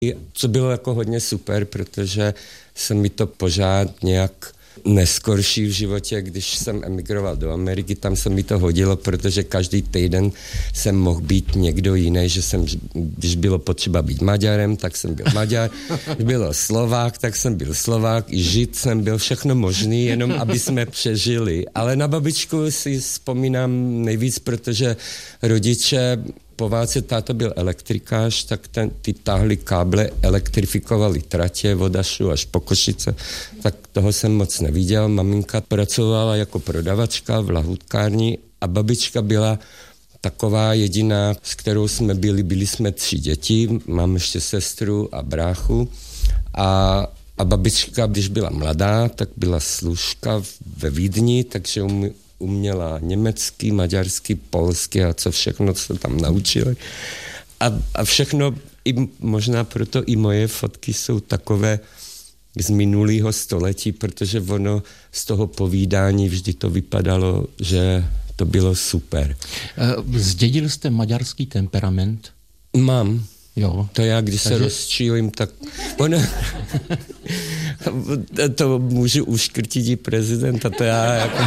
Co bylo jako hodně super, protože se mi to pořád nějak neskorší v životě, když jsem emigroval do Ameriky, tam se mi to hodilo, protože každý týden jsem mohl být někdo jiný, že jsem, když bylo potřeba být Maďarem, tak jsem byl Maďar, když bylo Slovák, tak jsem byl Slovák, i Žid jsem byl, všechno možný, jenom aby jsme přežili. Ale na babičku si vzpomínám nejvíc, protože rodiče po válce, táta byl elektrikář, tak ty táhli káble, elektrifikovali tratě od Ašu až po Košice, tak toho jsem moc neviděl. Maminka pracovala jako prodavačka v lahutkárni a babička byla taková jediná, s kterou jsme byli jsme 3 děti, mám ještě sestru a bráchu a babička, když byla mladá, tak byla služka ve Vídni, takže uměla německy, maďarsky, polsky a co všechno, co tam naučili. A všechno, možná proto i moje fotky jsou takové z minulého století, protože ono z toho povídání vždy to vypadalo, že to bylo super. Zdědil jste maďarský temperament? Mám. Jo. To já, když se rozčílím, tak to můžu uškrtit i prezidenta, to já jako...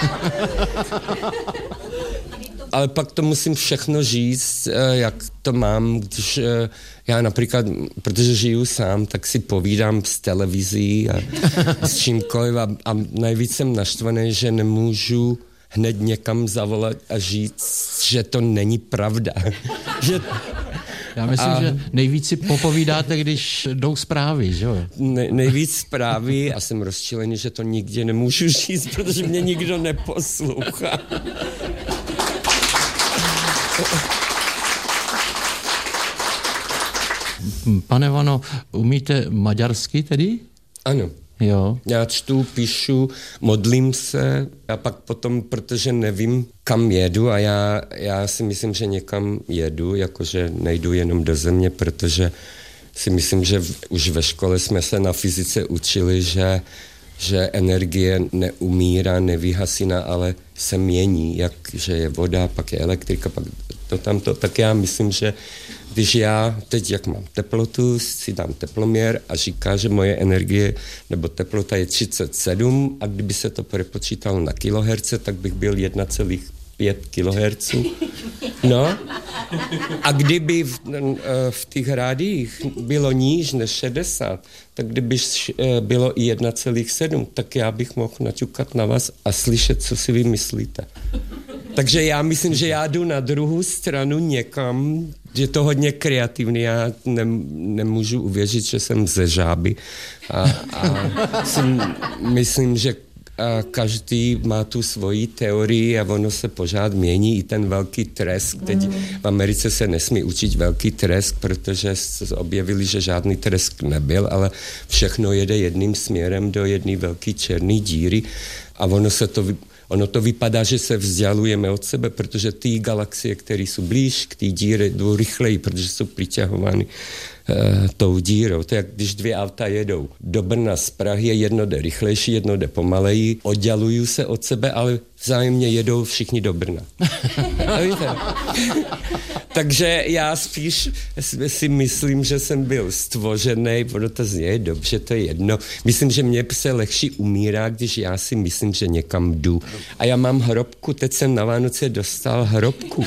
Ale pak to musím všechno říct, jak to mám, když já například, protože žiju sám, tak si povídám s televizí a s čímkoliv a nejvíc jsem naštvaný, že nemůžu hned někam zavolat a říct, že to není pravda. Že... Já myslím, že nejvíc si popovídáte, když jdou zprávy, že jo? Nejvíc zprávy a jsem rozčilený, že to nikdy nemůžu říct, protože mě nikdo neposlouchá. Pane Vano, umíte maďarsky tedy? Ano. Jo. Já čtu, píšu, modlím se a pak potom, protože nevím, kam jedu a já si myslím, že někam jedu, jakože nejdu jenom do země, protože si myslím, že už ve škole jsme se na fyzice učili, že energie neumírá, nevyhasíná, ale se mění, že je voda, pak je elektrika, pak to tamto, tak já myslím, že když já teď, jak mám teplotu, si dám teploměr a říká, že moje energie nebo teplota je 37 a kdyby se to prepočítalo na kiloherce, tak bych byl 1,5 kHz. No. A kdyby v těch rádiích bylo níž než 60, tak kdyby bylo i 1,7, tak já bych mohl naťukat na vás a slyšet, co si vy myslíte. Takže já myslím, že já jdu na druhou stranu někam, že to hodně kreativní. Já nemůžu uvěřit, že jsem ze Žáby. Myslím, že každý má tu svoji teorii a ono se pořád mění. I ten velký tresk. Teď v Americe se nesmí učit velký tresk, protože se objevili, že žádný tresk nebyl, ale všechno jede jedným směrem do jedné velké černé díry a ono to vypadá, že se vzdělujeme od sebe, protože ty galaxie, které jsou blíž k té díře, jdou rychleji, protože jsou přiťahovány tou dírou. To je jak když 2 auta jedou do Brna z Prahy, jedno jde rychlejší, jedno jde pomaleji, oddělují se od sebe, ale vzájemně jedou všichni do Brna. Takže já spíš si myslím, že jsem byl stvořený, ono to zně dobře, to je jedno. Myslím, že mě se lehčí umírá, když já si myslím, že někam jdu. A já mám hrobku, teď jsem na Vánoce dostal hrobku.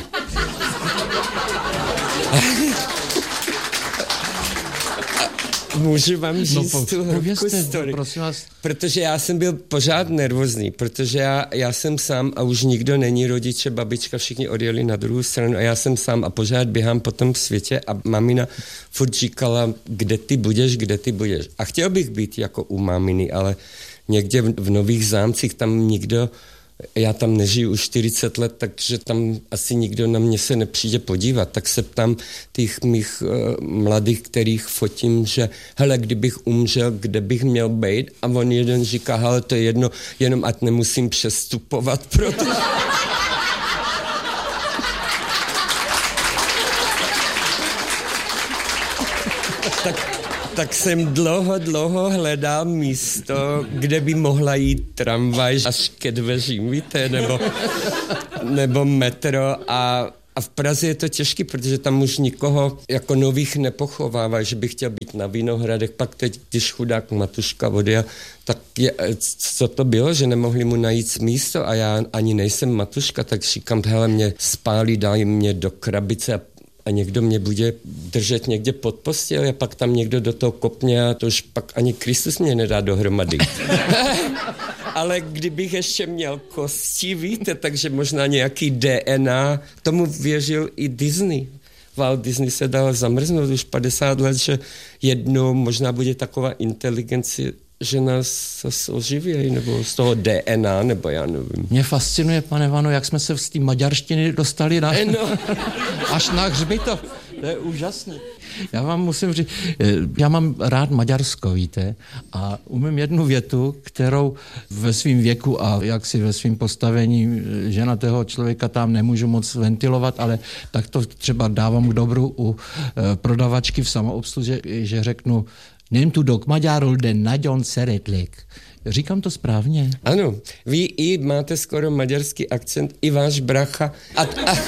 Můžu vám říct tu hrobku story? Prosím vás. Protože já jsem byl pořád nervózní, protože já jsem sám a už nikdo není, rodiče, babička, všichni odjeli na druhou stranu a já jsem sám a pořád běhám po tom světě a mamina furt říkala, kde ty budeš. A chtěl bych být jako u maminy, ale někde v Nových Zámcích tam nikdo, já tam nežiju už 40 let, takže tam asi nikdo na mě se nepřijde podívat. Tak se ptám těch mých mladých, kterých fotím, že hele, kdybych umřel, kde bych měl být? A on jeden říká, hele, to je jedno, jenom ať nemusím přestupovat, protože... Tak jsem dlouho hledal místo, kde by mohla jít tramvaj až ke dveřím, víte, nebo metro a A v Praze je to těžké, protože tam už nikoho jako nových nepochovává, že by chtěl být na Vinohradech. Pak teď, když chudák Matuška odjel, tak co to bylo, že nemohli mu najít místo a já ani nejsem Matuška, tak říkám, hele, mě spálí, dají mě do krabice a někdo mě bude držet někde pod postěl a pak tam někdo do toho kopně a to už pak ani Kristus mě nedá dohromady. Ale kdybych ještě měl kosti, víte, takže možná nějaký DNA, tomu věřil i Disney. Walt Disney se dal zamrznout už 50 let, že jednou možná bude taková inteligence, že nás oživějí, nebo z toho DNA, nebo já nevím. Mě fascinuje, pane Vano, jak jsme se z té maďarštiny dostali až na hřbitov. To je úžasné. Já vám musím říct, já mám rád Maďarsko, víte, a umím jednu větu, kterou ve svém věku a jaksi ve svém postavení ženatého člověka tam nemůžu moc ventilovat, ale tak to třeba dávám k dobru u prodavačky v samoobsluze, že řeknu, nem tudok magyarul, de nagyon szeretlek. Říkám to správně? Ano, vy i máte skoro maďarský akcent, i váš bracha. A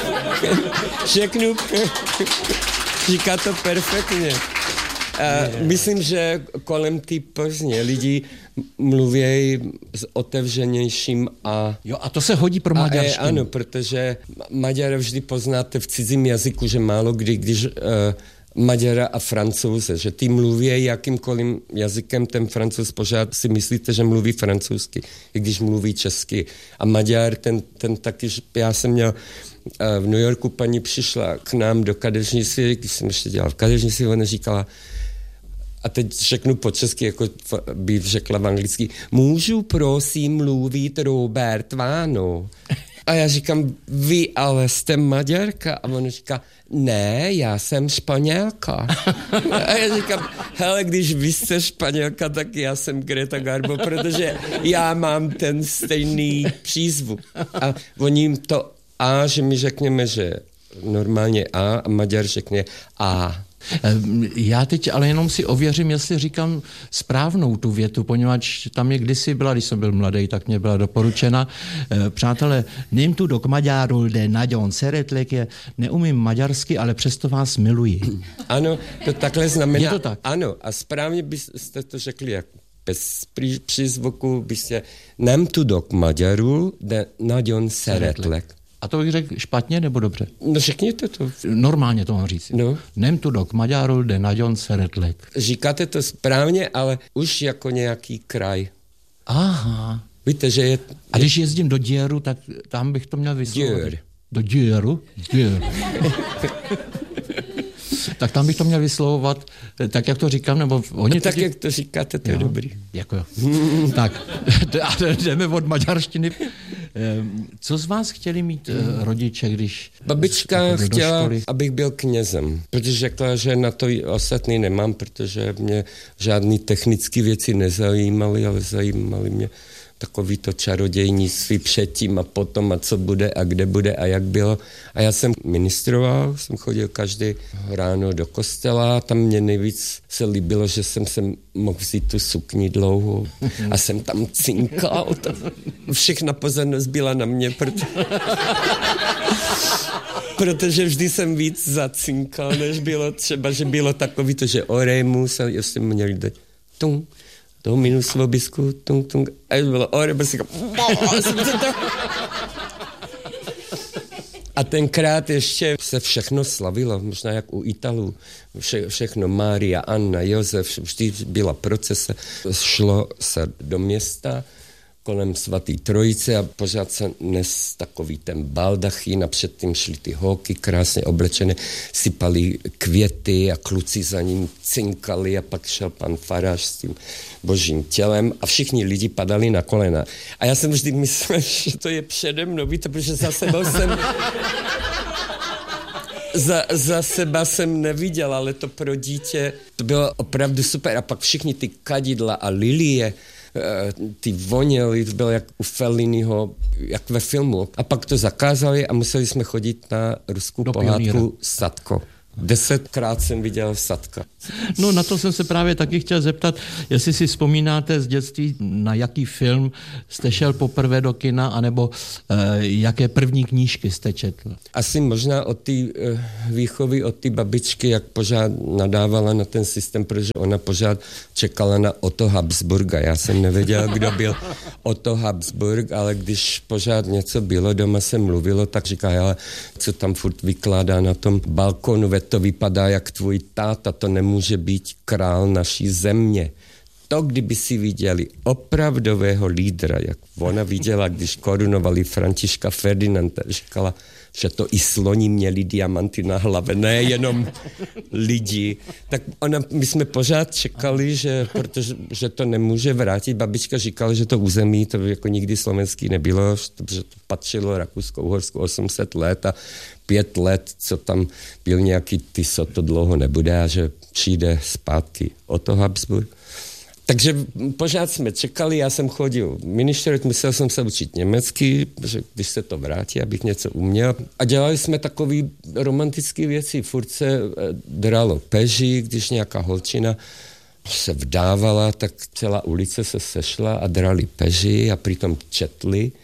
řeknu, říká to perfektně. Myslím, že kolem té Plzně lidi mluví s otevřenějším a... Jo, a to se hodí pro maďarštinu. Ano, protože Maďara vždy poznáte v cizím jazyku, že málo kdy, když... Maďara a Francouze, že ty mluví jakýmkoliv jazykem, ten Francouz pořád si myslíte, že mluví francouzsky, i když mluví česky. A Maďar, ten taky, já jsem měl v New Yorku, paní přišla k nám do kadeřnictví, když jsem ještě dělal v kadeřnictví, ona říkala, a teď řeknu po česky, jako by řekla v anglicky, můžu prosím mluvit Robert Váno? A já říkám, vy ale jste Maďarka. A on říká, ne, já jsem Španělka. A já říkám, hele, když vy jste Španělka, tak já jsem Greta Garbo, protože já mám ten stejný přízvuk. A oni jim to A, že my řekneme, že normálně A Maďar řekne A. Já teď ale jenom si ověřím, jestli říkám správnou tu větu, poněvadž tam mě kdysi byla, když jsem byl mladý, tak mě byla doporučena. Přátelé, nem tudok magyarul, de nagyon szeretlek, neumím maďarsky, ale přesto vás miluji. Ano, to takhle znamená. Je to tak? Ano, a správně byste to řekli, jak bez přízvuku byste nem tudok magyarul, de nagyon szeretlek. A to bych řekl špatně nebo dobře? No řekněte to. Normálně to mám říct. No. Nem tudok magyarul, de nagyon szeretlek. Říkáte to správně, ale už jako nějaký kraj. Aha. Víte, že je... A když jezdím do Děru, tak tam bych to měl vyslovit. Děr. Do Děru? Děr. Tak tam bych to měl vyslovovat tak, jak to říkám, nebo oni... Tak, jak to říkáte, to je dobrý. Jako jo. Tak, jdeme od maďarštiny. Co z vás chtěli mít rodiče, když... Babička chtěla, abych byl knězem, protože řekla, že na to ostatní nemám, protože mě žádný technické věci nezajímaly, ale zajímaly mě takový to čarodějnictví předtím a potom a co bude a kde bude a jak bylo. A já jsem ministroval, jsem chodil každý ráno do kostela, tam mě nejvíc se líbilo, že jsem se mohl vzít tu sukni dlouhou a jsem tam cinkal. Všechna pozornost byla na mě, protože vždy jsem víc zacinkal, než bylo třeba, že bylo takový to, že oremus a já jsem měl jít Dominus vobisku, tung, tung, a už bylo orebus, a tenkrát ještě se všechno slavilo, možná jak u Italů, všechno Mária, Anna, Josef, vždy byla procese, šlo se do města, kolem svatý Trojice a pořád se nes takový ten baldachín a předtím šli ty holky krásně oblečené, sypali květy a kluci za ním cinkali a pak šel pan farář s tím božím tělem a všichni lidi padali na kolena. A já jsem vždy myslel, že to je přede mnou, víte, protože za sebou jsem... Za seba jsem neviděl, ale to pro dítě to bylo opravdu super. A pak všichni ty kadidla a lilie, ty voněly, to bylo jak u Felliniho, jak ve filmu. A pak to zakázali a museli jsme chodit na ruskou pohádku Sadko. 10krát jsem viděl Sadka. No na to jsem se právě taky chtěl zeptat, jestli si vzpomínáte z dětství, na jaký film jste šel poprvé do kina, anebo jaké první knížky jste četl? Asi možná od té výchovy, od té babičky, jak pořád nadávala na ten systém, protože ona pořád čekala na Otto Habsburga. Já jsem nevěděl, kdo byl Otto Habsburg, ale když pořád něco bylo, doma se mluvilo, tak říká, ale co tam furt vykládá na tom balkonu, to vypadá jak tvůj táta, to nemůže být král naší země. To, kdyby si viděli opravdového lídra, jak ona viděla, když korunovali Františka Ferdinanda, říkala, že to i sloni měli diamanty na hlavě, ne jenom lidi. Tak my jsme pořád čekali, že to nemůže vrátit. Babička říkala, že to území, to jako nikdy slovenský nebylo, že to patřilo Rakousko-Uhorsku 800 let a 5 let, co tam byl nějaký Tiso, to dlouho nebude a že přijde zpátky Otto Habsburg. Takže pořád jsme čekali, já jsem chodil ministrovat, musel jsem se učit německy, že když se to vrátí, abych něco uměl. A dělali jsme takové romantické věci, furt se dralo peří, když nějaká holčina se vdávala, tak celá ulice se sešla a drali peří a přitom četli.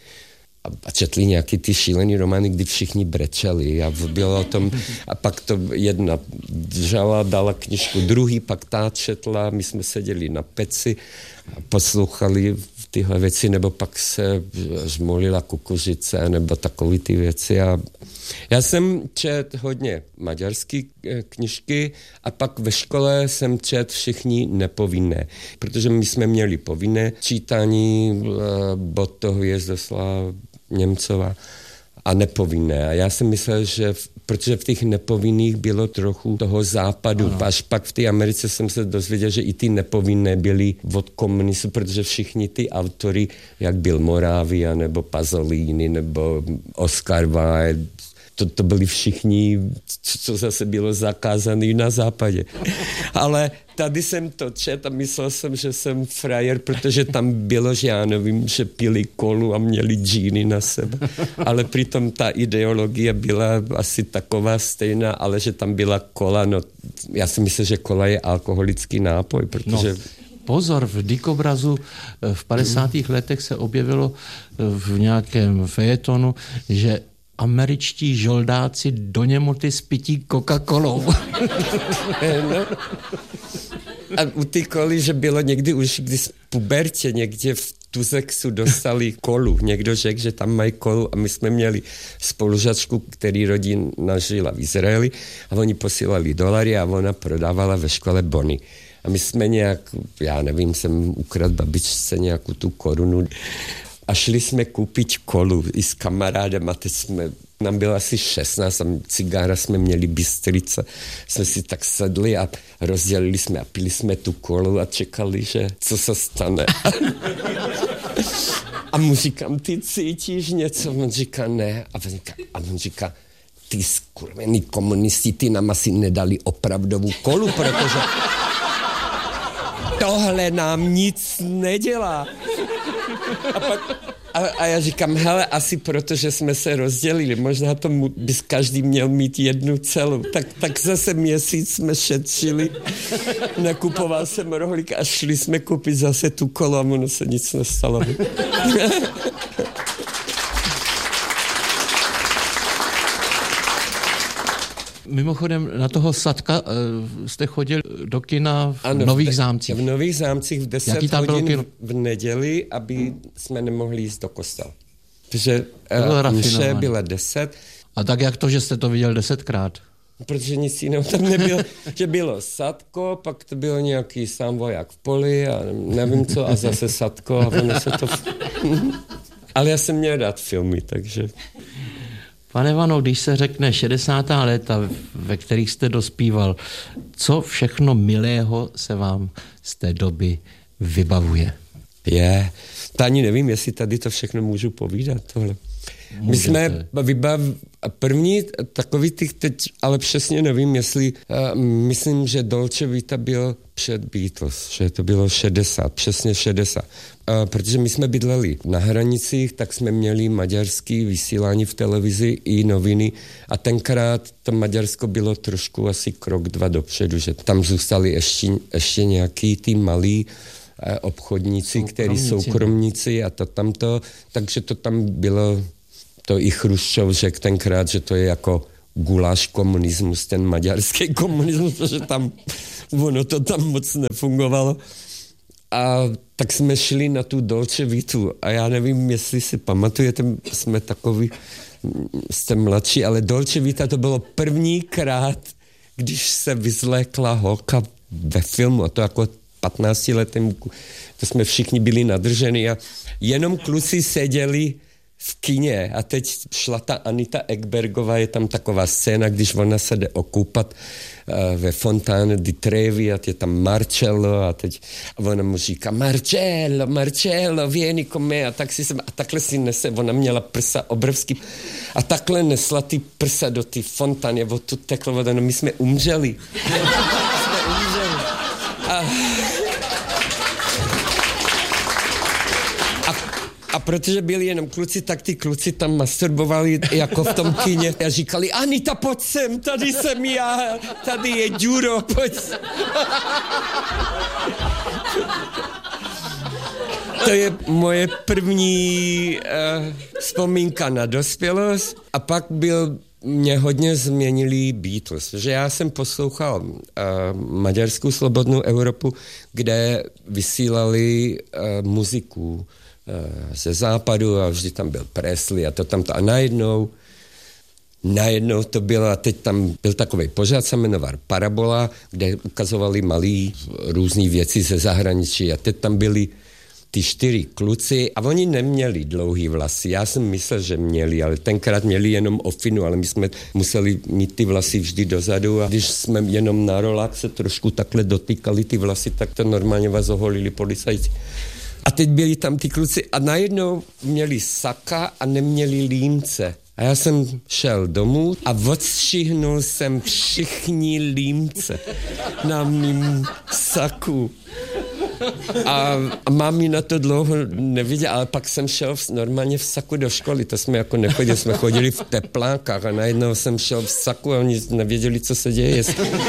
A četli nějaký ty šílený romány, kdy všichni brečeli a bylo o tom, a pak to jedna držela, dala knižku, druhý pak ta četla, my jsme seděli na peci a poslouchali tyhle věci, nebo pak se žmolila kukuřice, nebo takové ty věci. A já jsem četl hodně maďarské knižky a pak ve škole jsem četl všichni nepovinné, protože my jsme měli povinné čítání Botto Hvězdoslava Němcova a nepovinné. A já jsem myslel, že protože v těch nepovinných bylo trochu toho západu. Ano. Až pak v té Americe jsem se dozvěděl, že i ty nepovinné byly od komunistů, protože všichni ty autory, jak byl Moravia, nebo Pasolini, nebo Oscar Wilde, to byli všichni, co zase bylo zakázané na západě. Ale tady jsem to četl a myslel jsem, že jsem frajer, protože tam bylo, že já nevím, že pili kolu a měli džíny na sebe. Ale přitom ta ideologie byla asi taková stejná, ale že tam byla kola. No, já si myslím, že kola je alkoholický nápoj, protože... No. Pozor, v Dikobrazu v 50. letech se objevilo v nějakém fejetonu, že američtí žoldáci do němoty spití Coca-Colou. No. A u ty koly, že bylo někdy už, když v pubertě někde v Tuzexu dostali kolu. Někdo řekl, že tam mají kolu a my jsme měli spolužačku, který rodina žila v Izraeli a oni posílali dolary a ona prodávala ve škole bony. A my jsme nějak, já nevím, jsem ukradl babičce nějakou tu korunu a šli jsme koupit kolu i s kamarádem a teď nám bylo asi 16 a cigára jsme měli Bystrice. Jsme si tak sedli a rozdělili jsme a pili jsme tu kolu a čekali, že co se stane. A mu říkám, ty cítíš něco? On říká, ne. A on říká, ty skurvený komunisti, ty nám asi nedali opravdovou kolu, protože tohle nám nic nedělá. A já říkám, hele, asi protože jsme se rozdělili, možná tomu bys každý měl mít jednu celou. Tak zase měsíc jsme šetřili, nakupoval jsem rohlík a šli jsme koupit zase tu kolu a ono se nic nestalo. Mimochodem, na toho Sadka jste chodil do kina v Nových Zámcích. V Nových Zámcích v 10 hodin v neděli, aby jsme nemohli jít do kostela. Protože mše byla 10. A tak jak to, že jste to viděl 10krát? Protože nic jiného tam nebylo. Že bylo Sadko, pak to bylo nějaký sám voják v poli a nevím co, a zase Sadko a ono se to... Ale já jsem měl rád filmy, takže... Pane Vano, když se řekne 60. léta, ve kterých jste dospíval, co všechno milého se vám z té doby vybavuje? To ani nevím, jestli tady to všechno můžu povídat, tohle. My jsme první takový těch teď, ale přesně nevím, jestli, myslím, že Dolce Vita byl před Beatles, že to bylo 60, přesně 60. Protože my jsme bydleli na hranicích, tak jsme měli maďarský vysílání v televizi i noviny a tenkrát to Maďarsko bylo trošku asi krok 2 dopředu, že tam zůstali ještě nějaký ty malí obchodníci, kteří soukromníci a to tamto, takže to tam bylo, to i Chruščov řekl tenkrát, že to je jako guláš komunismus, ten maďarský komunismus, protože tam ono to tam moc nefungovalo. A tak jsme šli na tu Dolce Vitu a já nevím, jestli si pamatujete, jsme takový, jste mladší, ale Dolce Vita to bylo prvníkrát, když se vyzlékla holka ve filmu, a to jako 15 letém, to jsme všichni byli nadrženi a jenom kluci seděli v kině a teď šla ta Anita Ekbergová, je tam taková scéna, když ona se jde okoupat ve Fontane di Trevi a je tam Marcello a teď a ona mu říká Marcello, vieni con me a takhle si nese, ona měla prsa obrovský a takhle nesla ty prsa do ty fontány a tu teklo voda, no my jsme umřeli. A protože byli jenom kluci, tak ty kluci tam masturbovali jako v tom kyně a říkali, Anita, pojď sem, tady jsem já, tady je Ďuro, pojď. To je moje první vzpomínka na dospělost a pak mě hodně změnili Beatles, že já jsem poslouchal Maďarskou slobodnou Evropu, kde vysílali muziku ze západu a vždy tam byl Presley a to tamto. A najednou to bylo, a teď tam byl takový pořád, se jmenoval Parabola, kde ukazovali malý různý věci ze zahraničí a teď tam byli ty 4 kluci a oni neměli dlouhý vlasy. Já jsem myslel, že měli, ale tenkrát měli jenom ofinu, ale my jsme museli mít ty vlasy vždy dozadu a když jsme jenom na rolách se trošku takhle dotýkali ty vlasy, tak to normálně vás oholili policajti. A teď byli tam ty kluci a najednou měli saka a neměli límce. A já jsem šel domů a odstřihnul jsem všichni límce na mým saku. A mámi na to dlouho neviděla, ale pak jsem šel normálně v saku do školy. To jsme jako nechodili, jsme chodili v teplánkách a najednou jsem šel v saku a oni nevěděli, co se děje.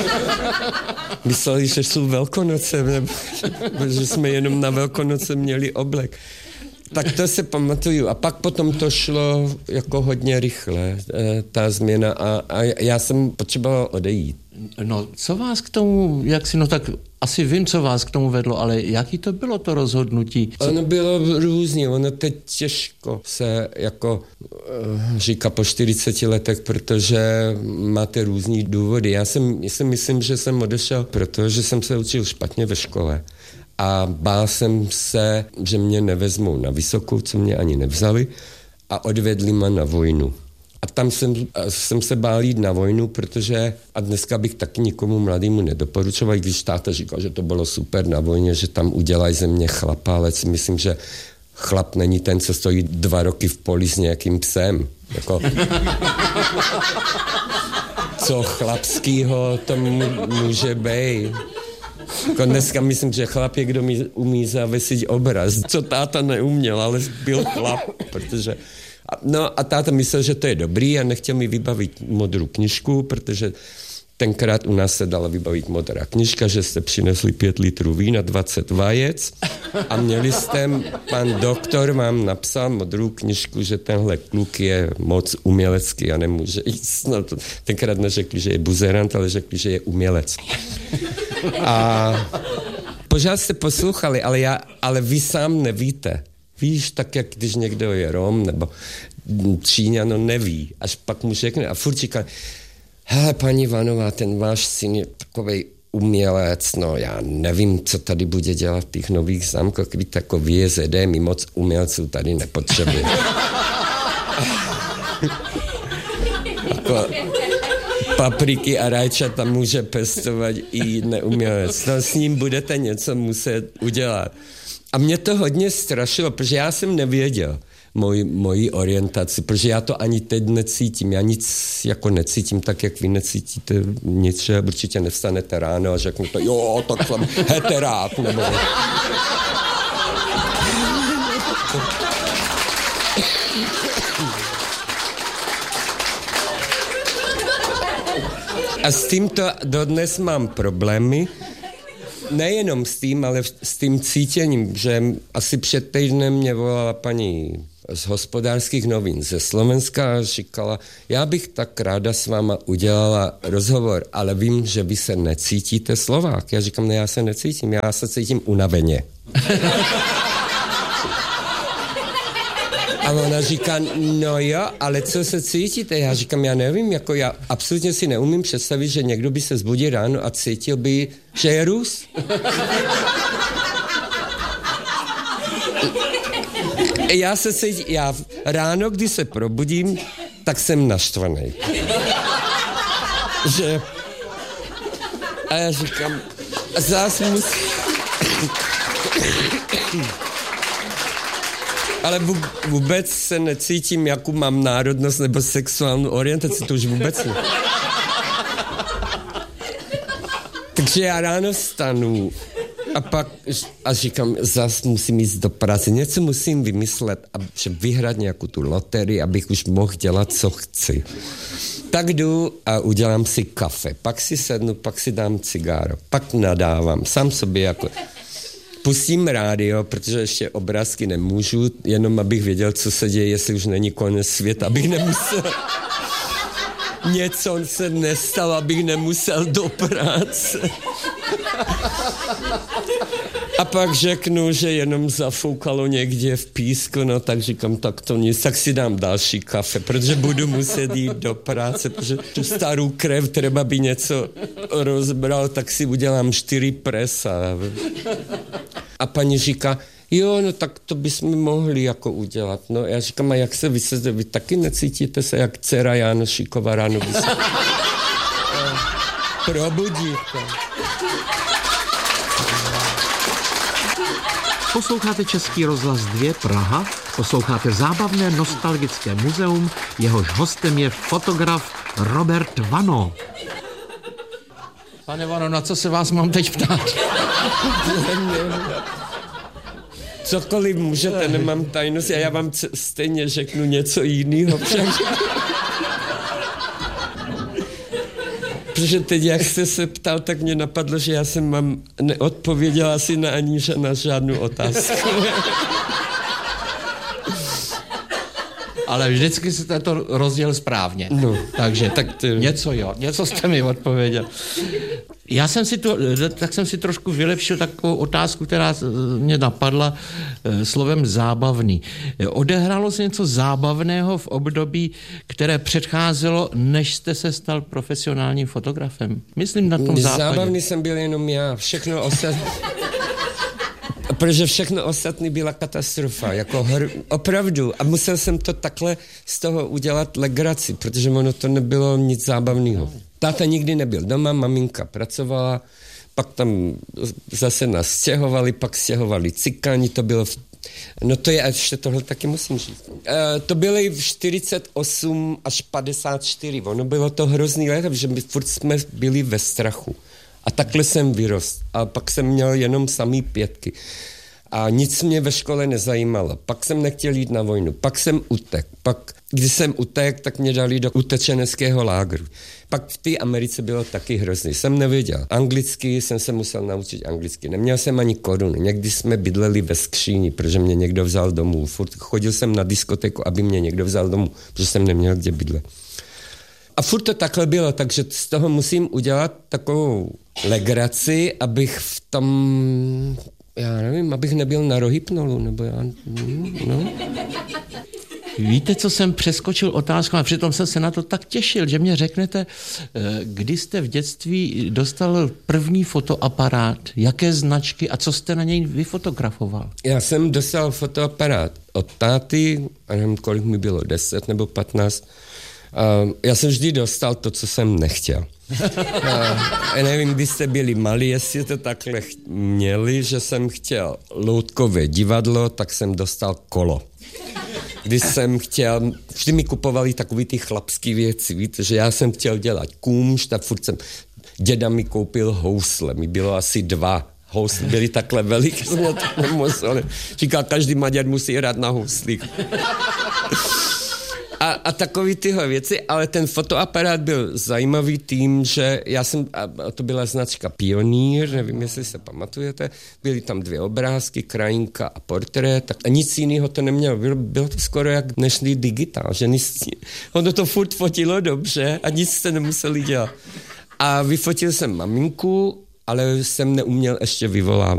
Mysleli, že jsou Velkonoce, nebo že jsme jenom na Velkonoce měli oblek. Tak to se pamatuju. A pak potom to šlo jako hodně rychle, ta změna a já jsem potřeboval odejít. No, co vás k tomu, tak asi vím, co vás k tomu vedlo, ale jaký to bylo to rozhodnutí? Ono bylo různě, ono teď těžko se jako říká po 40 letech, protože máte různý důvody. Já si myslím, že jsem odešel, protože jsem se učil špatně ve škole. A bál jsem se, že mě nevezmou na vysokou, co mě ani nevzali, a odvedli mě na vojnu. A tam jsem se bál jít na vojnu, protože, a dneska bych taky nikomu mladému nedoporučoval, když táta říkal, že to bylo super na vojně, že tam udělají ze mě chlapa, ale si myslím, že chlap není ten, co stojí 2 roky v poli s nějakým psem. Jako, co chlapskýho to může být. Jako dneska myslím, že chlap je, kdo umí zavěsit obraz. Co táta neuměl, ale byl chlap, protože... No a táta myslel, že to je dobrý a nechtěl mi vybavit modrou knižku, protože tenkrát u nás se dala vybavit modrá knižka, že jste přinesli 5 litrů vína, 20 vajec a měli jste, pan doktor vám napsal modrou knižku, že tenhle kluk je moc umělecký a nemůže jíst. No, tenkrát neřekli, že je buzerant, ale řekli, že je umělec. A pořád jste poslouchali, ale vy sám nevíte. Víš, tak jak když někdo je Rom nebo Číňan, neví. Až pak mu řekne a furt říká, hele, paní Vanová, ten váš syn je takovej umělec, no já nevím, co tady bude dělat v těch nových zámkách, víte, jako VZD, my moc umělců tady nepotřebujeme. Jako papriky a rajčata může pěstovat i neumělec. No, s ním budete něco muset udělat. A mě to hodně strašilo, protože já jsem nevěděl. moji orientaci, protože já to ani teď necítím. Já nic jako necítím tak, jak vy necítíte nic, že určitě nevstanete ráno a řeknete, jo, tak jsem heterák, nebo... A s tímto dodnes mám problémy. Nejenom s tím, ale s tím cítěním, že asi před týdnem mě volala paní z Hospodářských novin ze Slovenska a říkala, já bych tak ráda s váma udělala rozhovor, ale vím, že vy se necítíte Slovák. Já říkám, ne, já se necítím, já se cítím unaveně. A ona říká, no jo, ale co se cítíte? Já říkám, já nevím, jako já absolutně si neumím představit, že někdo by se zbudil ráno a cítil by, že je Rus. Já ráno, když se probudím, tak jsem naštvaný. Že... A já říkám, zás musím... Ale vůbec se necítím, jakou mám národnost nebo sexuální orientaci, to už vůbec ne. Takže já ráno vstanu a říkám, zas musím jít do práce, něco musím vymyslet, vyhrát nějakou tu loterii, abych už mohl dělat, co chci. Tak jdu a udělám si kafe, pak si sednu, pak si dám cigáro, pak nadávám, sám sobě jako... Pustím rádio, protože ještě obrázky nemůžu, jenom abych věděl, co se děje, jestli už není konec světa, abych nemusel... Něco se nestalo, abych nemusel do práce. A pak řeknu, že jenom zafoukalo někde v písku, no tak říkám, tak to nic, tak si dám další kafe, protože budu muset jít do práce, protože tu starou krev třeba by něco rozbral, tak si udělám 4 presa. A paní říká, jo, no tak to bychom mohli jako udělat. No já říkám, a jak se vy taky necítíte se jak dcera Jánošíkova ráno by se probudíte. Posloucháte Český rozhlas 2 Praha, posloucháte zábavné nostalgické muzeum, jehož hostem je fotograf Robert Vano. Pane Vano, na co se vás mám teď ptát? Cokoliv můžete, nemám tajnost, a já vám stejně řeknu něco jiného. Protože teď, jak jste se ptal, tak mě napadlo, že já jsem vám neodpověděla asi na žádnou otázku. Ale vždycky jste to rozdělil správně. No. Takže něco jste mi odpověděl. Tak jsem si trošku vylepšil takovou otázku, která mě napadla slovem zábavný. Odehrálo se něco zábavného v období, které předcházelo, než jste se stal profesionálním fotografem? Myslím na tom západě. Zábavný jsem byl jenom já. Všechno ostatní... Protože všechno ostatní byla katastrofa, jako opravdu. A musel jsem to takhle z toho udělat legraci, protože ono to nebylo nic zábavného. Táta nikdy nebyl doma, maminka pracovala, pak tam zase nás stěhovali, pak stěhovali cikáni, to bylo... No to je, ještě tohle taky musím říct. To byly v 48 až 54, ono bylo to hrozný let, protože my furt jsme byli ve strachu. A takhle jsem vyrost. A pak jsem měl jenom samý 5. A nic mě ve škole nezajímalo. Pak jsem nechtěl jít na vojnu. Pak jsem utek. Pak, když jsem utek, tak mě dali do utečeneckého lágru. Pak v té Americe bylo taky hrozný. Jsem nevěděl anglicky, jsem se musel naučit anglicky. Neměl jsem ani korunu. Někdy jsme bydleli ve skříni, protože mě někdo vzal domů. Furt chodil jsem na diskotéku, aby mě někdo vzal domů, protože jsem neměl kde bydlet. A furt to takhle bylo, takže z toho musím udělat takovou legraci, abych v tom, já nevím, abych nebyl na rohypnolu, nebo já, no. Víte, co jsem přeskočil otázku, a přitom jsem se na to tak těšil, že mě řeknete, kdy jste v dětství dostal první fotoaparát, jaké značky a co jste na něj vyfotografoval? Já jsem dostal fotoaparát od táty, a nevím, kolik mi bylo, 10 nebo 15. Já jsem vždy dostal to, co jsem nechtěl. Já nevím, když jste byli malí, jestli to takhle měli, že jsem chtěl loutkové divadlo, tak jsem dostal kolo. kdy jsem chtěl, vždy mi kupovali takový ty chlapský věci, víte, že já jsem chtěl dělat kůmš, tak furt děda mi koupil housle, mi bylo asi 2 housle, byly takhle veliké, jsem na to nemusel. Říkal, každý Maďar musí hrát na houslích. A takový tyhle věci, ale ten fotoaparát byl zajímavý tím, že já jsem, a to byla značka Pionýr, nevím, jestli se pamatujete, byly tam 2 obrázky, krajinka a portrét, a nic jiného to nemělo. Bylo to skoro jak dnešní digitál, že ono to furt fotilo dobře a nic jste nemuseli dělat. A vyfotil jsem maminku, ale jsem neuměl ještě vyvolávat.